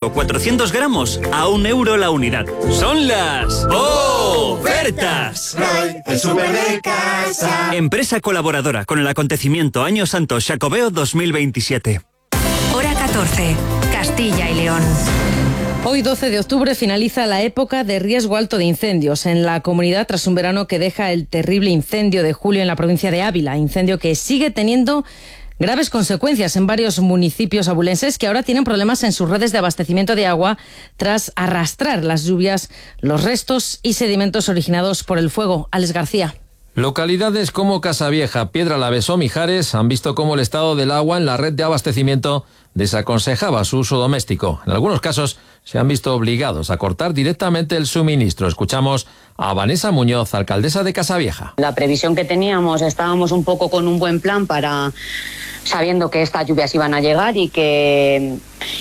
plástico 400 gramos a €1 la unidad. ¡Son las ofertas! El súper de casa. Empresa colaboradora con el acontecimiento Año Santo Xacobeo 2027. Hora 14, Castilla y León. Hoy, 12 de octubre, finaliza la época de riesgo alto de incendios en la comunidad tras un verano que deja el terrible incendio de julio en la provincia de Ávila. Incendio que sigue teniendo graves consecuencias en varios municipios abulenses que ahora tienen problemas en sus redes de abastecimiento de agua tras arrastrar las lluvias, los restos y sedimentos originados por el fuego. Alex García. Localidades como Casavieja, Piedralaves o Mijares han visto cómo el estado del agua en la red de abastecimiento desaconsejaba su uso doméstico. En algunos casos se han visto obligados a cortar directamente el suministro. Escuchamos a Vanessa Muñoz, alcaldesa de Casavieja. La previsión que teníamos, estábamos un poco con un buen plan sabiendo que estas lluvias iban a llegar y que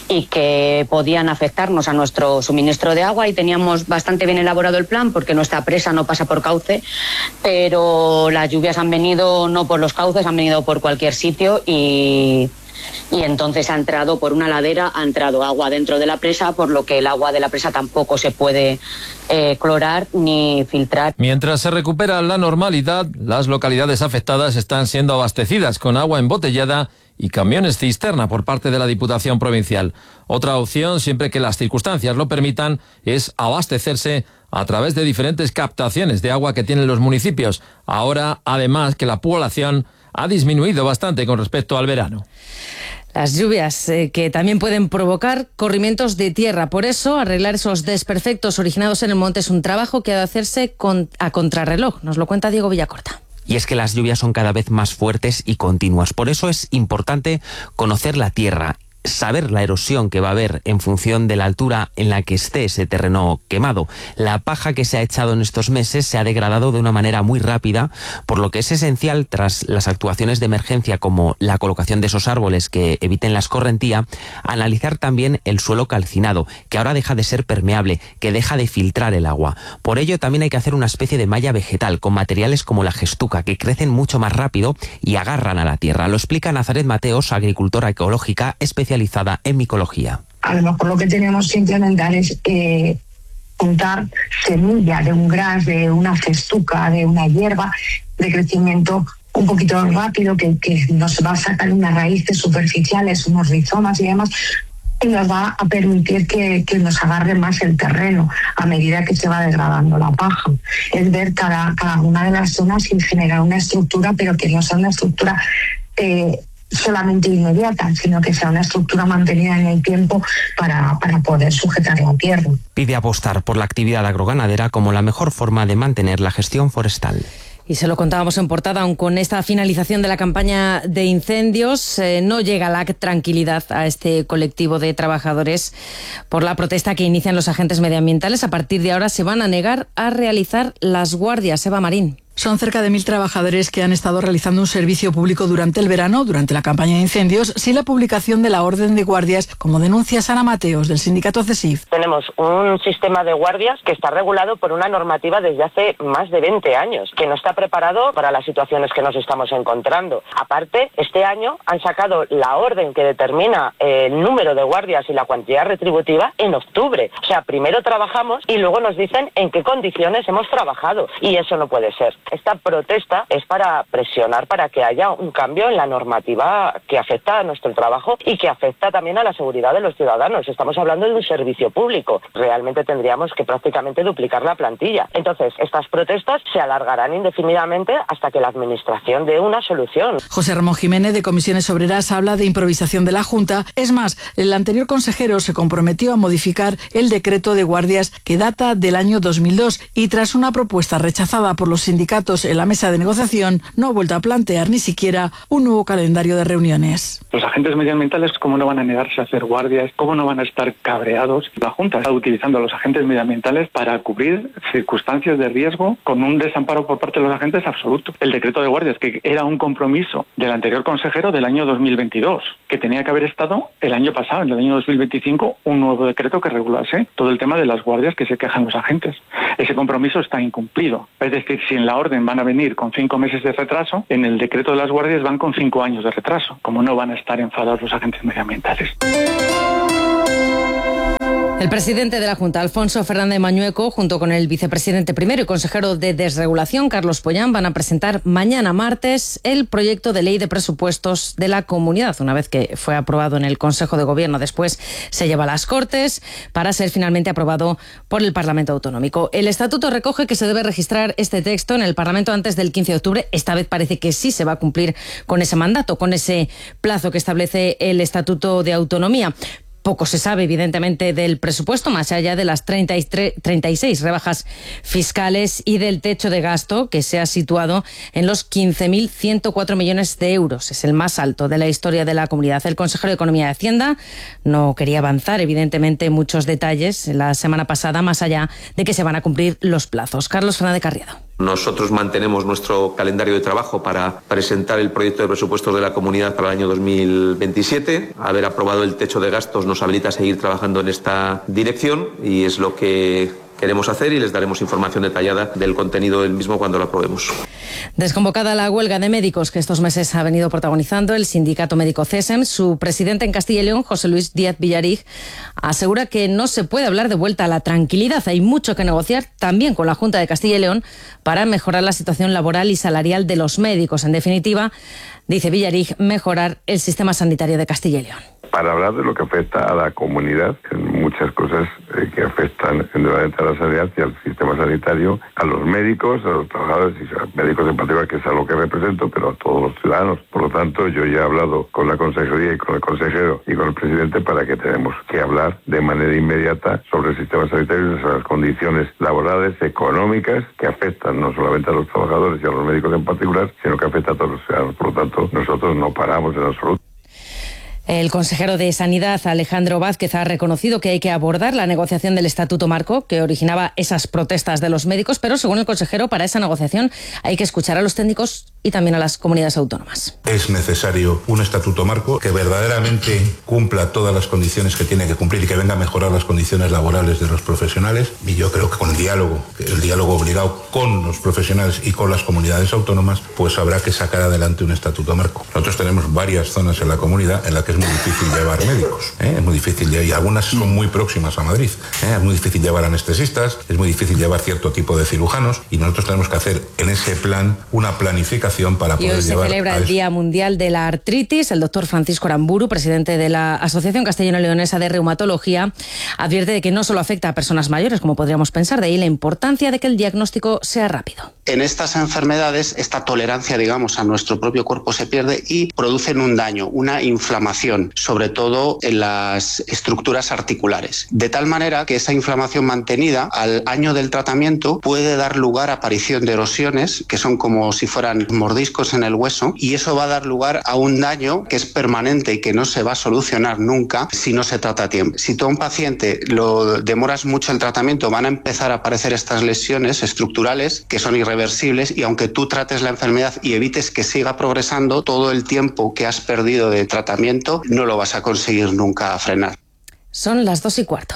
podían afectarnos a nuestro suministro de agua, y teníamos bastante bien elaborado el plan porque nuestra presa no pasa por cauce, pero las lluvias han venido no por los cauces, han venido por cualquier sitio y entonces ha entrado por una ladera, ha entrado agua dentro de la presa, por lo que el agua de la presa tampoco se puede clorar ni filtrar. Mientras se recupera la normalidad, las localidades afectadas están siendo abastecidas con agua embotellada y camiones cisterna por parte de la Diputación Provincial. Otra opción, siempre que las circunstancias lo permitan, es abastecerse a través de diferentes captaciones de agua que tienen los municipios. Ahora, además, que la población ha disminuido bastante con respecto al verano. Las lluvias que también pueden provocar corrimientos de tierra. Por eso, arreglar esos desperfectos originados en el monte es un trabajo que ha de hacerse a contrarreloj. Nos lo cuenta Diego Villacorta. Y es que las lluvias son cada vez más fuertes y continuas. Por eso es importante conocer la tierra, saber la erosión que va a haber en función de la altura en la que esté ese terreno quemado. La paja que se ha echado en estos meses se ha degradado de una manera muy rápida, por lo que es esencial, tras las actuaciones de emergencia como la colocación de esos árboles que eviten la escorrentía, analizar también el suelo calcinado, que ahora deja de ser permeable, que deja de filtrar el agua. Por ello también hay que hacer una especie de malla vegetal con materiales como la gestuca, que crecen mucho más rápido y agarran a la tierra. Lo explica Nazaret Mateos, agricultora ecológica especializada en micología. A lo mejor lo que tenemos que implementar es juntar semilla de un gras, de una festuca, de una hierba de crecimiento un poquito rápido que nos va a sacar unas raíces superficiales, unos rizomas y demás, y nos va a permitir que nos agarre más el terreno a medida que se va degradando la paja. Es ver cada una de las zonas y generar una estructura, pero que no sea una estructura solamente inmediata, sino que sea una estructura mantenida en el tiempo para poder sujetar la tierra. Pide apostar por la actividad agroganadera como la mejor forma de mantener la gestión forestal. Y se lo contábamos en portada, aun con esta finalización de la campaña de incendios, no llega la tranquilidad a este colectivo de trabajadores por la protesta que inician los agentes medioambientales. A partir de ahora se van a negar a realizar las guardias. Eva Marín. Son cerca de 1.000 trabajadores que han estado realizando un servicio público durante el verano, durante la campaña de incendios, sin la publicación de la orden de guardias, como denuncia Sara Mateos, del sindicato CESIF. Tenemos un sistema de guardias que está regulado por una normativa desde hace más de 20 años, que no está preparado para las situaciones que nos estamos encontrando. Aparte, este año han sacado la orden que determina el número de guardias y la cuantía retributiva en octubre. O sea, primero trabajamos y luego nos dicen en qué condiciones hemos trabajado, y eso no puede ser. Esta protesta es para presionar para que haya un cambio en la normativa que afecta a nuestro trabajo y que afecta también a la seguridad de los ciudadanos. Estamos hablando de un servicio público. Realmente tendríamos que prácticamente duplicar la plantilla. Entonces, estas protestas se alargarán indefinidamente hasta que la Administración dé una solución. José Ramón Jiménez, de Comisiones Obreras, habla de improvisación de la Junta. Es más, el anterior consejero se comprometió a modificar el decreto de guardias que data del año 2002 y, tras una propuesta rechazada por los sindicatos en la mesa de negociación, no ha vuelto a plantear ni siquiera un nuevo calendario de reuniones. Los agentes medioambientales, ¿cómo no van a negarse a hacer guardias? ¿Cómo no van a estar cabreados? La Junta está utilizando a los agentes medioambientales para cubrir circunstancias de riesgo con un desamparo por parte de los agentes absoluto. El decreto de guardias, que era un compromiso del anterior consejero del año 2022, que tenía que haber estado el año pasado, en el año 2025, un nuevo decreto que regulase todo el tema de las guardias que se quejan los agentes. Ese compromiso está incumplido. Es decir, si en la orden van a venir con 5 meses de retraso, en el decreto de las guardias van con 5 años de retraso. Como no van a estar enfadados los agentes medioambientales. El presidente de la Junta, Alfonso Fernández Mañueco, junto con el vicepresidente primero y consejero de Desregulación, Carlos Pollán, van a presentar mañana martes el proyecto de ley de presupuestos de la comunidad. Una vez que fue aprobado en el Consejo de Gobierno, después se lleva a las Cortes para ser finalmente aprobado por el Parlamento Autonómico. El Estatuto recoge que se debe registrar este texto en el Parlamento antes del 15 de octubre. Esta vez parece que sí se va a cumplir con ese mandato, con ese plazo que establece el Estatuto de Autonomía. Poco se sabe, evidentemente, del presupuesto, más allá de las 36 rebajas fiscales y del techo de gasto, que se ha situado en los 15.104 millones de euros. Es el más alto de la historia de la comunidad. El consejero de Economía y Hacienda no quería avanzar, evidentemente, muchos detalles la semana pasada, más allá de que se van a cumplir los plazos. Carlos Fernández Carriedo. Nosotros mantenemos nuestro calendario de trabajo para presentar el proyecto de presupuestos de la comunidad para el año 2027. Haber aprobado el techo de gastos nos habilita a seguir trabajando en esta dirección y es lo que queremos hacer y les daremos información detallada del contenido del mismo cuando lo aprobemos. Desconvocada la huelga de médicos que estos meses ha venido protagonizando el sindicato médico CESEM, su presidente en Castilla y León, José Luis Díaz Villarig, asegura que no se puede hablar de vuelta a la tranquilidad. Hay mucho que negociar también con la Junta de Castilla y León para mejorar la situación laboral y salarial de los médicos. En definitiva, dice Villarig, mejorar el sistema sanitario de Castilla y León. Para hablar de lo que afecta a la comunidad, en muchas cosas que afectan endeudantemente a la sanidad y al sistema sanitario, a los médicos, a los trabajadores y a los médicos en particular, que es a lo que represento, pero a todos los ciudadanos. Por lo tanto, yo ya he hablado con la consejería y con el consejero y con el presidente para que tenemos que hablar de manera inmediata sobre el sistema sanitario y sobre las condiciones laborales, económicas, que afectan no solamente a los trabajadores y a los médicos en particular, sino que afecta a todos los ciudadanos. Por lo tanto, nosotros no paramos en absoluto. El consejero de Sanidad, Alejandro Vázquez, ha reconocido que hay que abordar la negociación del Estatuto Marco que originaba esas protestas de los médicos, pero según el consejero, para esa negociación hay que escuchar a los técnicos y también a las comunidades autónomas. Es necesario un Estatuto Marco que verdaderamente cumpla todas las condiciones que tiene que cumplir y que venga a mejorar las condiciones laborales de los profesionales. Y yo creo que con el diálogo obligado con los profesionales y con las comunidades autónomas, pues habrá que sacar adelante un Estatuto Marco. Nosotros tenemos varias zonas en la comunidad en las que es muy difícil llevar médicos, es muy difícil, y algunas son muy próximas a Madrid, es muy difícil llevar anestesistas, es muy difícil llevar cierto tipo de cirujanos y nosotros tenemos que hacer en ese plan una planificación para poder llevar. Y hoy se celebra el Día Mundial de la Artritis. El doctor Francisco Aramburu, presidente de la Asociación Castellano-Leonesa de Reumatología, advierte de que no solo afecta a personas mayores, como podríamos pensar, de ahí la importancia de que el diagnóstico sea rápido. En estas enfermedades, esta tolerancia, digamos, a nuestro propio cuerpo se pierde y producen un daño, una inflamación, sobre todo en las estructuras articulares. De tal manera que esa inflamación mantenida al año del tratamiento puede dar lugar a aparición de erosiones, que son como si fueran mordiscos en el hueso, y eso va a dar lugar a un daño que es permanente y que no se va a solucionar nunca si no se trata a tiempo. Si tú a un paciente lo demoras mucho el tratamiento, van a empezar a aparecer estas lesiones estructurales que son irreversibles, y aunque tú trates la enfermedad y evites que siga progresando, todo el tiempo que has perdido de tratamiento no lo vas a conseguir nunca frenar. Son las 2:15.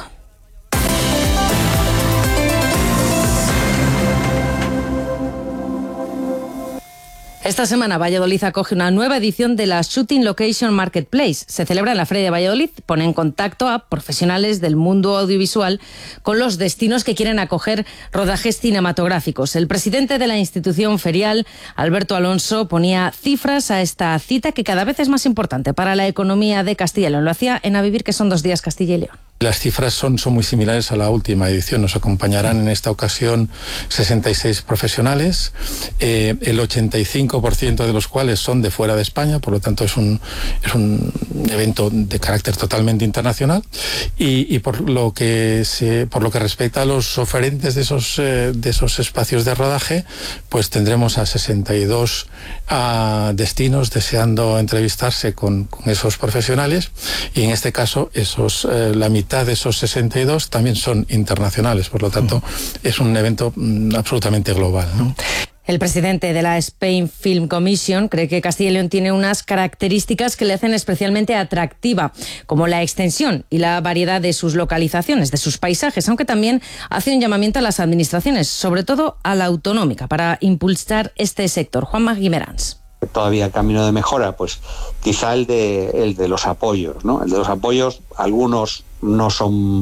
Esta semana Valladolid acoge una nueva edición de la Shooting Location Marketplace. Se celebra en la Feria de Valladolid, pone en contacto a profesionales del mundo audiovisual con los destinos que quieren acoger rodajes cinematográficos. El presidente de la institución ferial, Alberto Alonso, ponía cifras a esta cita que cada vez es más importante para la economía de Castilla y León. Lo hacía en A Vivir, que son 2 días Castilla y León. Las cifras son muy similares a la última edición. Nos acompañarán en esta ocasión 66 profesionales, el 85% de los cuales son de fuera de España, por lo tanto es un evento de carácter totalmente internacional, y por lo que respecta a los oferentes de esos espacios de rodaje, pues tendremos a 62 destinos deseando entrevistarse con esos profesionales, y en este caso la mitad de esos 62 también son internacionales, por lo tanto es un evento absolutamente global, ¿no? El presidente de la Spain Film Commission cree que Castilla y León tiene unas características que le hacen especialmente atractiva, como la extensión y la variedad de sus localizaciones, de sus paisajes, aunque también hace un llamamiento a las administraciones, sobre todo a la autonómica, para impulsar este sector. Juanma Guimerans. Todavía camino de mejora, pues quizá el de los apoyos, ¿no? El de los apoyos, algunos no son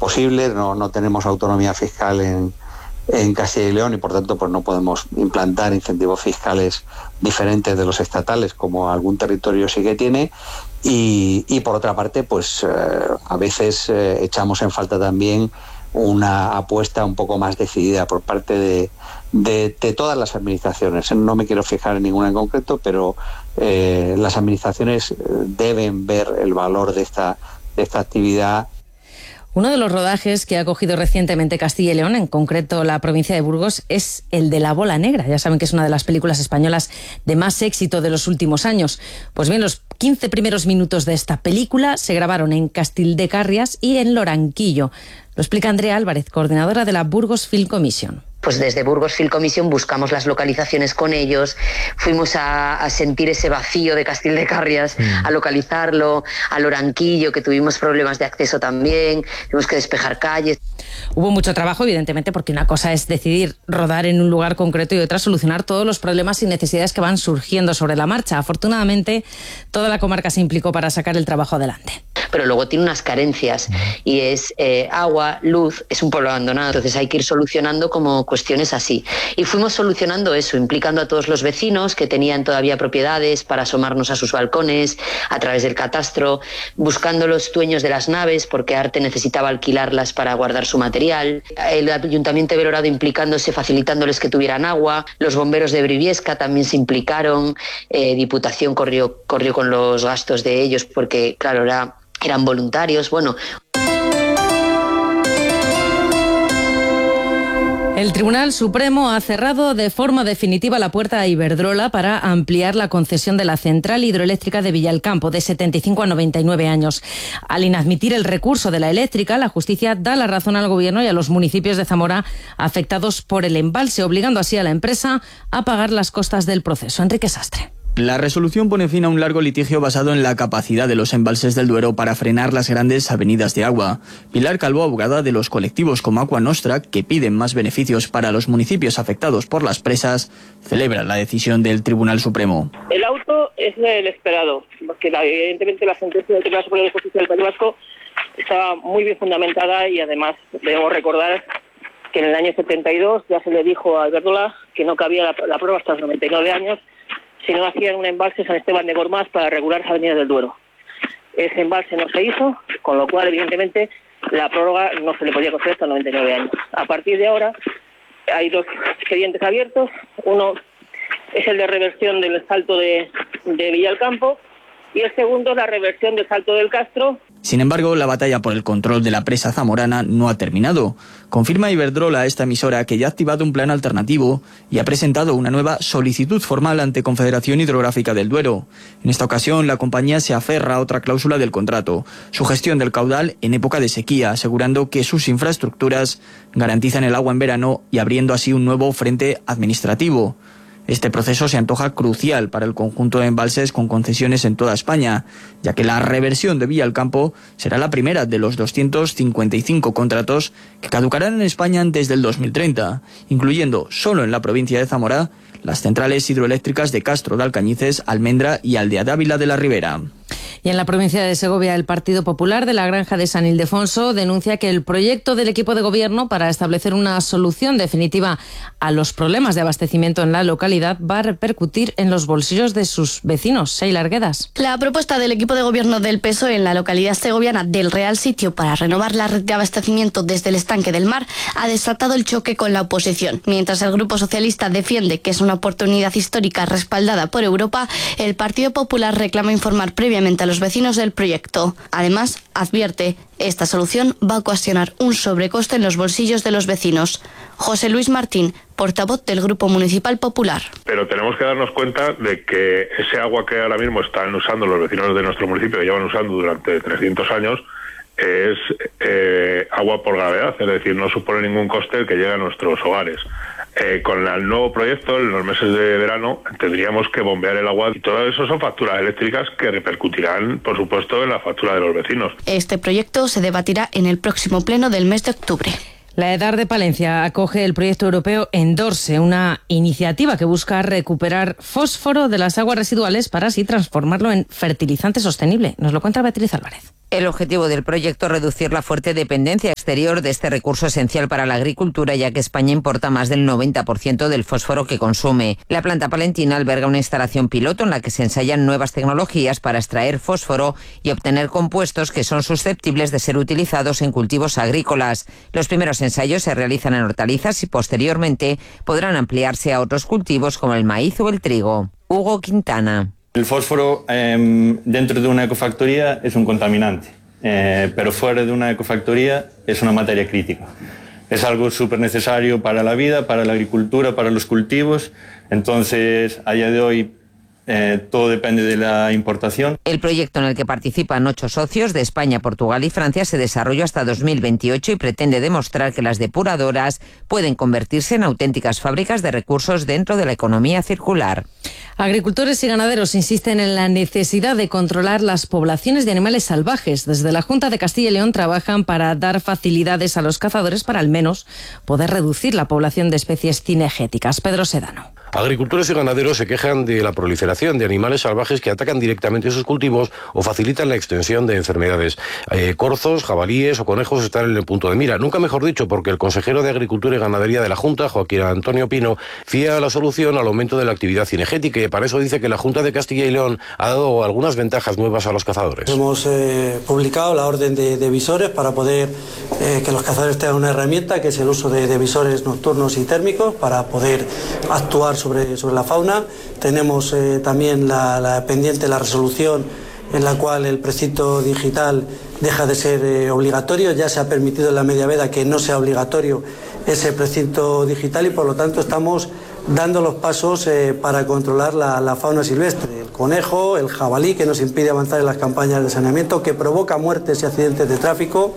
posible, no tenemos autonomía fiscal en Castilla y León y por tanto pues no podemos implantar incentivos fiscales diferentes de los estatales como algún territorio sí que tiene y por otra parte pues a veces echamos en falta también una apuesta un poco más decidida por parte de todas las administraciones. No me quiero fijar en ninguna en concreto, pero las administraciones deben ver el valor de esta actividad. Uno de los rodajes que ha acogido recientemente Castilla y León, en concreto la provincia de Burgos, es el de La Bola Negra. Ya saben que es una de las películas españolas de más éxito de los últimos años. Pues bien, los 15 primeros minutos de esta película se grabaron en Castildecarrias y en Loranquillo. Lo explica Andrea Álvarez, coordinadora de la Burgos Film Commission. Pues desde Burgos Film Commission buscamos las localizaciones con ellos, fuimos a sentir ese vacío de Castildecarrias, a localizarlo, a Loranquillo, que tuvimos problemas de acceso también, tuvimos que despejar calles. Hubo mucho trabajo, evidentemente, porque una cosa es decidir rodar en un lugar concreto y otra solucionar todos los problemas y necesidades que van surgiendo sobre la marcha. Afortunadamente, toda la comarca se implicó para sacar el trabajo adelante. Pero luego tiene unas carencias y es agua, luz, es un pueblo abandonado, entonces hay que ir solucionando como cuestiones así. Y fuimos solucionando eso, implicando a todos los vecinos que tenían todavía propiedades para asomarnos a sus balcones, a través del catastro, buscando los dueños de las naves porque Arte necesitaba alquilarlas para guardar su material, el Ayuntamiento de Belorado implicándose, facilitándoles que tuvieran agua, los bomberos de Briviesca también se implicaron, Diputación corrió con los gastos de ellos porque, claro, eran voluntarios, bueno. El Tribunal Supremo ha cerrado de forma definitiva la puerta a Iberdrola para ampliar la concesión de la central hidroeléctrica de Villalcampo de 75 a 99 años. Al inadmitir el recurso de la eléctrica, la justicia da la razón al Gobierno y a los municipios de Zamora afectados por el embalse, obligando así a la empresa a pagar las costas del proceso. Enrique Sastre. La resolución pone fin a un largo litigio basado en la capacidad de los embalses del Duero para frenar las grandes avenidas de agua. Pilar Calvo, abogada de los colectivos como Aqua Nostra, que piden más beneficios para los municipios afectados por las presas, celebra la decisión del Tribunal Supremo. El auto es el esperado, porque evidentemente la sentencia del Tribunal Superior de Justicia del País Vasco estaba muy bien fundamentada y además debemos recordar que en el año 72 ya se le dijo a Iberdrola que no cabía la prueba hasta los 99 años si no hacían un embalse San Esteban de Gormaz para regular las avenidas del Duero. Ese embalse no se hizo, con lo cual, evidentemente, la prórroga no se le podía conceder hasta 99 años. A partir de ahora, hay dos expedientes abiertos. Uno es el de reversión del salto de Villalcampo y el segundo es la reversión del salto del Castro. Sin embargo, la batalla por el control de la presa zamorana no ha terminado. Confirma Iberdrola a esta emisora que ya ha activado un plan alternativo y ha presentado una nueva solicitud formal ante Confederación Hidrográfica del Duero. En esta ocasión, la compañía se aferra a otra cláusula del contrato, su gestión del caudal en época de sequía, asegurando que sus infraestructuras garantizan el agua en verano y abriendo así un nuevo frente administrativo. Este proceso se antoja crucial para el conjunto de embalses con concesiones en toda España, ya que la reversión de Villalcampo será la primera de los 255 contratos que caducarán en España antes del 2030, incluyendo solo en la provincia de Zamora las centrales hidroeléctricas de Castro de Alcañices, Almendra y Aldea Dávila de la Ribera. Y en la provincia de Segovia, el Partido Popular de la Granja de San Ildefonso denuncia que el proyecto del equipo de gobierno para establecer una solución definitiva a los problemas de abastecimiento en la localidad va a repercutir en los bolsillos de sus vecinos. Sheila Arguedas. La propuesta del equipo de gobierno del PSOE en la localidad segoviana del Real Sitio para renovar la red de abastecimiento desde el estanque del mar ha desatado el choque con la oposición. Mientras el Grupo Socialista defiende que es una oportunidad histórica respaldada por Europa, el Partido Popular reclama informar previamente a los vecinos del proyecto. Además, advierte, esta solución va a ocasionar un sobrecoste en los bolsillos de los vecinos. José Luis Martín, portavoz del Grupo Municipal Popular. Pero tenemos que darnos cuenta de que ese agua que ahora mismo están usando los vecinos de nuestro municipio, que llevan usando durante 300 años, es agua por gravedad, es decir, no supone ningún coste el que llegue a nuestros hogares. Con el nuevo proyecto, en los meses de verano, tendríamos que bombear el agua y todo eso son facturas eléctricas que repercutirán, por supuesto, en la factura de los vecinos. Este proyecto se debatirá en el próximo pleno del mes de octubre. La EDAR de Palencia acoge el proyecto europeo Endorse, una iniciativa que busca recuperar fósforo de las aguas residuales para así transformarlo en fertilizante sostenible. Nos lo cuenta Beatriz Álvarez. El objetivo del proyecto es reducir la fuerte dependencia exterior de este recurso esencial para la agricultura, ya que España importa más del 90% del fósforo que consume. La planta palentina alberga una instalación piloto en la que se ensayan nuevas tecnologías para extraer fósforo y obtener compuestos que son susceptibles de ser utilizados en cultivos agrícolas. Los primeros ensayos se realizan en hortalizas y posteriormente podrán ampliarse a otros cultivos como el maíz o el trigo. Hugo Quintana. El fósforo dentro de una ecofactoría es un contaminante, pero fuera de una ecofactoría es una materia crítica. Es algo súper necesario para la vida, para la agricultura, para los cultivos. Entonces, a día de hoy, todo depende de la importación. El proyecto, en el que participan 8 socios de España, Portugal y Francia, se desarrolló hasta 2028 y pretende demostrar que las depuradoras pueden convertirse en auténticas fábricas de recursos dentro de la economía circular. Agricultores y ganaderos insisten en la necesidad de controlar las poblaciones de animales salvajes. Desde la Junta de Castilla y León trabajan para dar facilidades a los cazadores para al menos poder reducir la población de especies cinegéticas. Pedro Sedano. Agricultores y ganaderos se quejan de la proliferación de animales salvajes que atacan directamente sus cultivos o facilitan la extensión de enfermedades. Corzos, jabalíes o conejos están en el punto de mira. Nunca mejor dicho, porque el consejero de Agricultura y Ganadería de la Junta, Joaquín Antonio Pino, fía la solución al aumento de la actividad cinegética y para eso dice que la Junta de Castilla y León ha dado algunas ventajas nuevas a los cazadores. Hemos publicado la orden de visores para poder que los cazadores tengan una herramienta que es el uso de visores nocturnos y térmicos para poder actuar sobre la fauna. Tenemos también la pendiente, la resolución en la cual el precinto digital deja de ser obligatorio. Ya se ha permitido en la media veda que no sea obligatorio ese precinto digital y por lo tanto estamos dando los pasos para controlar la fauna silvestre. El conejo, el jabalí, que nos impide avanzar en las campañas de saneamiento, que provoca muertes y accidentes de tráfico,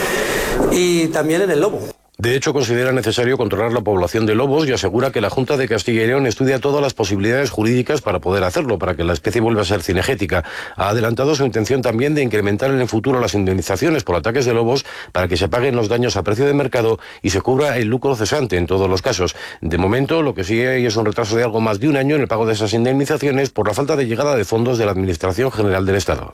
y también en el lobo. De hecho, considera necesario controlar la población de lobos y asegura que la Junta de Castilla y León estudia todas las posibilidades jurídicas para poder hacerlo, para que la especie vuelva a ser cinegética. Ha adelantado su intención también de incrementar en el futuro las indemnizaciones por ataques de lobos para que se paguen los daños a precio de mercado y se cubra el lucro cesante en todos los casos. De momento, lo que sigue ahí es un retraso de algo más de un año en el pago de esas indemnizaciones por la falta de llegada de fondos de la Administración General del Estado.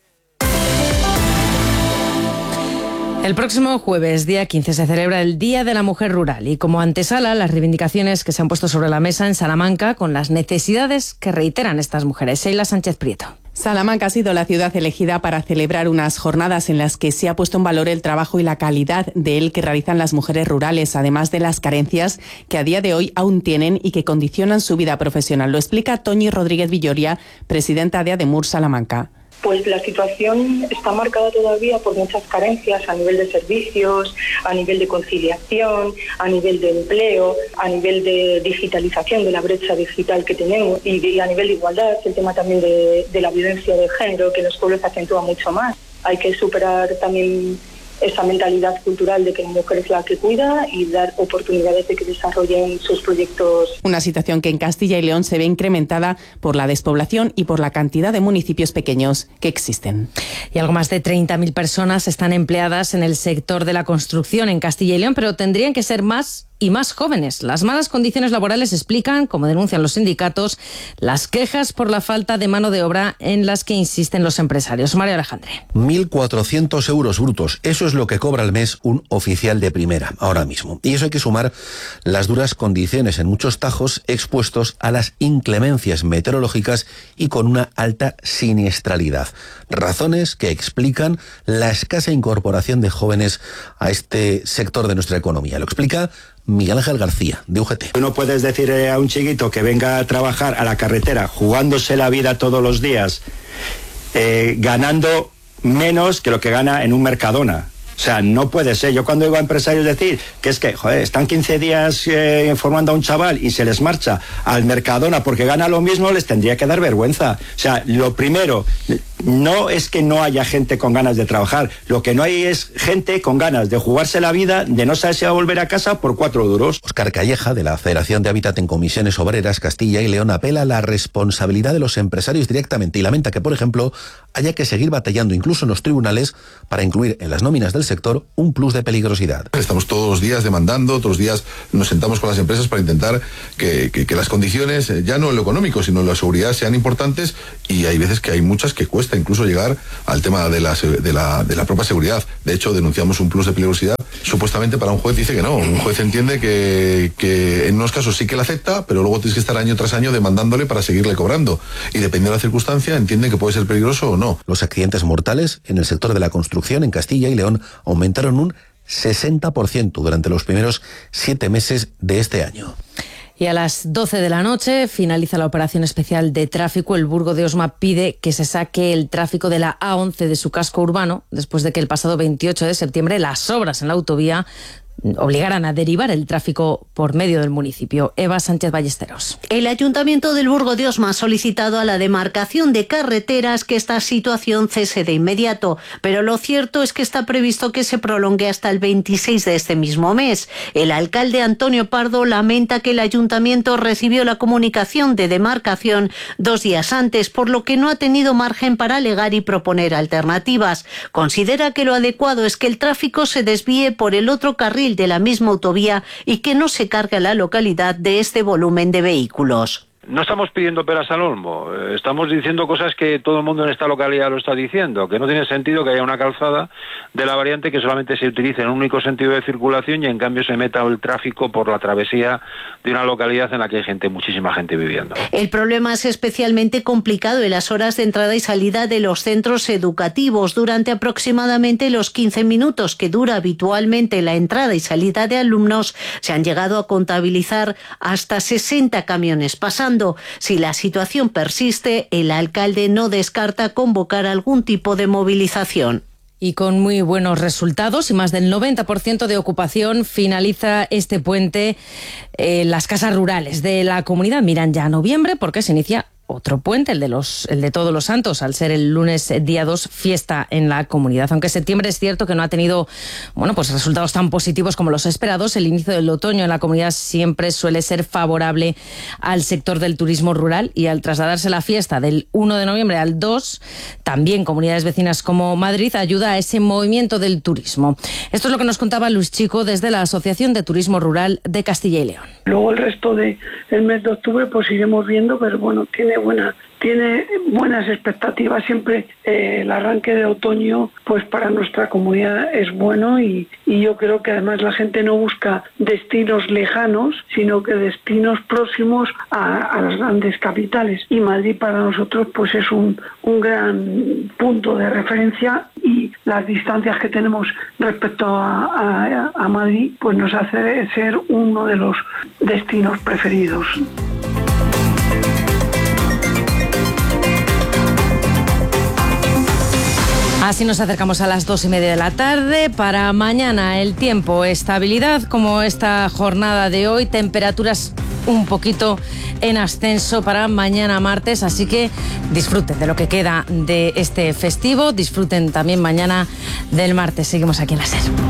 El próximo jueves, día 15, se celebra el Día de la Mujer Rural y como antesala las reivindicaciones que se han puesto sobre la mesa en Salamanca con las necesidades que reiteran estas mujeres. Sheila Sánchez Prieto. Salamanca ha sido la ciudad elegida para celebrar unas jornadas en las que se ha puesto en valor el trabajo y la calidad de él que realizan las mujeres rurales, además de las carencias que a día de hoy aún tienen y que condicionan su vida profesional. Lo explica Toñi Rodríguez Villoria, presidenta de ADEMUR Salamanca. Pues la situación está marcada todavía por muchas carencias a nivel de servicios, a nivel de conciliación, a nivel de empleo, a nivel de digitalización, de la brecha digital que tenemos y a nivel de igualdad, el tema también de la violencia de género, que en los pueblos se acentúa mucho más. Hay que superar también esa mentalidad cultural de que la mujer es la que cuida y dar oportunidades de que desarrollen sus proyectos. Una situación que en Castilla y León se ve incrementada por la despoblación y por la cantidad de municipios pequeños que existen. Y algo más de 30.000 personas están empleadas en el sector de la construcción en Castilla y León, pero tendrían que ser más y más jóvenes. Las malas condiciones laborales explican, como denuncian los sindicatos, las quejas por la falta de mano de obra en las que insisten los empresarios. Mario Alejandre. 1.400 euros brutos. Eso es lo que cobra al mes un oficial de primera, ahora mismo. Y eso hay que sumar las duras condiciones en muchos tajos expuestos a las inclemencias meteorológicas y con una alta siniestralidad. Razones que explican la escasa incorporación de jóvenes a este sector de nuestra economía. Lo explica Miguel Ángel García, de UGT. No puedes decir a un chiquito que venga a trabajar a la carretera jugándose la vida todos los días, ganando menos que lo que gana en un Mercadona. O sea, no puede ser. Yo cuando oigo a empresarios decir que es que, están 15 días formando a un chaval y se les marcha al Mercadona porque gana lo mismo, les tendría que dar vergüenza. O sea, lo primero, no es que no haya gente con ganas de trabajar. Lo que no hay es gente con ganas de jugarse la vida, de no saber si va a volver a casa por 4 duros. Óscar Calleja, de la Federación de Hábitat en Comisiones Obreras Castilla y León, apela a la responsabilidad de los empresarios directamente y lamenta que, por ejemplo, haya que seguir batallando incluso en los tribunales para incluir en las nóminas del sector un plus de peligrosidad. Estamos todos los días demandando, todos los días nos sentamos con las empresas para intentar que las condiciones, ya no en lo económico, sino en la seguridad, sean importantes y hay veces que hay muchas que cuestan. cuesta incluso llegar al tema de la propia seguridad. De hecho, denunciamos un plus de peligrosidad. Supuestamente para un juez dice que no. Un juez entiende que en unos casos sí que la acepta, pero luego tienes que estar año tras año demandándole para seguirle cobrando. Y dependiendo de la circunstancia, entiende que puede ser peligroso o no. Los accidentes mortales en el sector de la construcción en Castilla y León aumentaron un 60% durante los primeros 7 meses de este año. Y a las 12 de la noche finaliza la operación especial de tráfico. El Burgo de Osma pide que se saque el tráfico de la A11 de su casco urbano, después de que el pasado 28 de septiembre las obras en la autovía obligaran a derivar el tráfico por medio del municipio. Eva Sánchez Ballesteros. El Ayuntamiento del Burgo de Osma ha solicitado a la demarcación de carreteras que esta situación cese de inmediato, pero lo cierto es que está previsto que se prolongue hasta el 26 de este mismo mes. El alcalde Antonio Pardo lamenta que el Ayuntamiento recibió la comunicación de demarcación 2 días antes, por lo que no ha tenido margen para alegar y proponer alternativas. Considera que lo adecuado es que el tráfico se desvíe por el otro carril de la misma autovía y que no se cargue a la localidad de este volumen de vehículos. No estamos pidiendo peras al olmo, estamos diciendo cosas que todo el mundo en esta localidad lo está diciendo, que no tiene sentido que haya una calzada de la variante que solamente se utilice en un único sentido de circulación y en cambio se meta el tráfico por la travesía de una localidad en la que hay muchísima gente viviendo. El problema es especialmente complicado en las horas de entrada y salida de los centros educativos. Durante aproximadamente los 15 minutos que dura habitualmente la entrada y salida de alumnos, se han llegado a contabilizar hasta 60 camiones pasando. Si la situación persiste, el alcalde no descarta convocar algún tipo de movilización. Y con muy buenos resultados y más del 90% de ocupación, finaliza este puente las casas rurales de la comunidad. Miran ya a noviembre porque se inicia otro puente, el de Todos los Santos, al ser el lunes día 2 fiesta en la comunidad. Aunque septiembre es cierto que no ha tenido pues resultados tan positivos como los esperados, el inicio del otoño en la comunidad siempre suele ser favorable al sector del turismo rural, y al trasladarse la fiesta del 1 de noviembre al 2, también comunidades vecinas como Madrid ayuda a ese movimiento del turismo. Esto es lo que nos contaba Luis Chico desde la Asociación de Turismo Rural de Castilla y León. Luego el resto del mes de octubre pues iremos viendo, pero bueno, tiene buenas expectativas. Siempre el arranque de otoño pues para nuestra comunidad es bueno, y yo creo que además la gente no busca destinos lejanos, sino que destinos próximos a las grandes capitales, y Madrid para nosotros pues es un gran punto de referencia, y las distancias que tenemos respecto a Madrid pues nos hace ser uno de los destinos preferidos. Así nos acercamos a las 2:30 de la tarde. Para mañana el tiempo, estabilidad como esta jornada de hoy, temperaturas un poquito en ascenso para mañana martes, así que disfruten de lo que queda de este festivo, disfruten también mañana del martes. Seguimos aquí en la SER.